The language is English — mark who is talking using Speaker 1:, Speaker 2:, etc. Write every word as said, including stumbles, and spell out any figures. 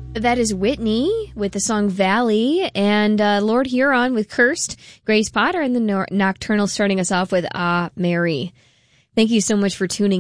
Speaker 1: That is Whitney with the song Valley, and uh, Lord Huron with Cursed, Grace Potter, and the no- Nocturnal starting us off with Ah, Mary. Thank you so much for tuning